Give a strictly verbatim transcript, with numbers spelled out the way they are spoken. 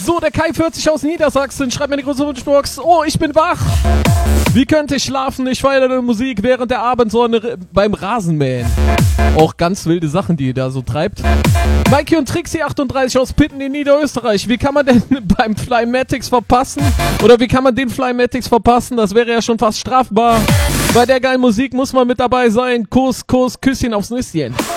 So, der Kai vierzig aus Niedersachsen schreibt mir die große Wunschbox. Oh, ich bin wach. Wie könnte ich schlafen? Ich feiere deine Musik während der Abendsonne beim Rasenmähen. Auch ganz wilde Sachen, die ihr da so treibt. Mikey und Trixie achtunddreißig aus Pitten in Niederösterreich. Wie kann man denn beim Flymatics verpassen? Oder wie kann man den Flymatics verpassen? Das wäre ja schon fast strafbar. Bei der geilen Musik muss man mit dabei sein. Kuss, Kuss, Küsschen aufs Nüsschen.